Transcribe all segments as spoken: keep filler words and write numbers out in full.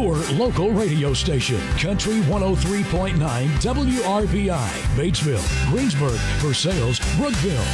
your local radio station. Country one oh three point nine W R B I, Batesville, Greensburg, Versailles, Brookville.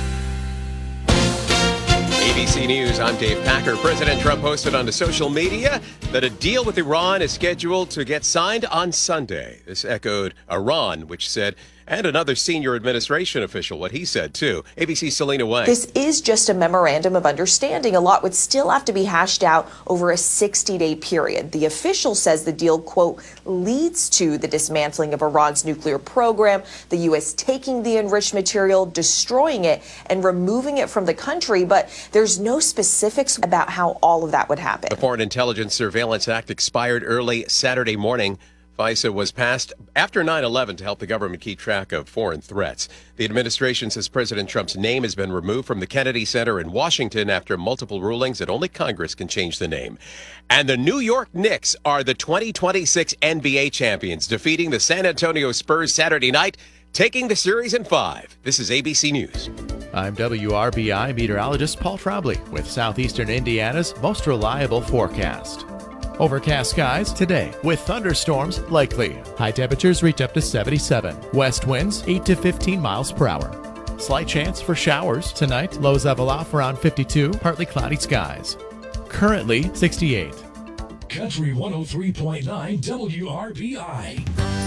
A B C News, I'm Dave Packer. President Trump posted on the social media that a deal with Iran is scheduled to get signed on Sunday. This echoed Iran, which said, and another senior administration official, what he said, too. A B C's Selena Wang. This is just a memorandum of understanding. A lot would still have to be hashed out over a sixty-day period. The official says the deal, quote, leads to the dismantling of Iran's nuclear program, the U S taking the enriched material, destroying it, and removing it from the country. But there's no specifics about how all of that would happen. The Foreign Intelligence Surveillance Act expired early Saturday morning. FISA was passed after nine eleven to help the government keep track of foreign threats. The administration says President Trump's name has been removed from the Kennedy Center in Washington after multiple rulings that only Congress can change the name. And the New York Knicks are the twenty twenty-six N B A champions, defeating the San Antonio Spurs Saturday night, taking the series in five. This is A B C News. I'm W R B I meteorologist Paul Trombley with Southeastern Indiana's most reliable forecast. Overcast skies today with thunderstorms likely. High temperatures reach up to seventy-seven. West winds eight to fifteen miles per hour. Slight chance for showers tonight. Lows level off around fifty-two. Partly cloudy skies. Currently sixty-eight. Country one oh three point nine W R B I.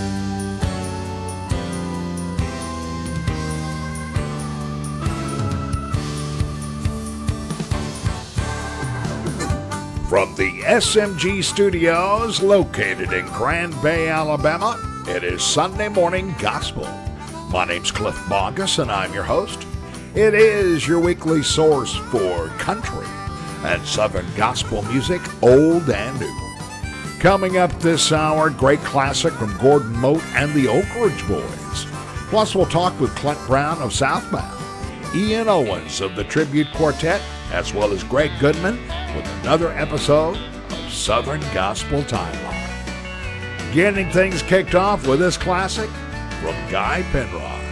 From the S M G studios located in Grand Bay, Alabama, it is Sunday Morning Gospel. My name's Cliff Bogus, and I'm your host. It is your weekly source for country and Southern gospel music, old and new. Coming up this hour, great classic from Gordon Mote and the Oak Ridge Boys. Plus, we'll talk with Clint Brown of Southbound, Ian Owens of the Tribute Quartet, as well as Greg Goodman with another episode of Southern Gospel Timeline. Getting things kicked off with this classic from Guy Penrod.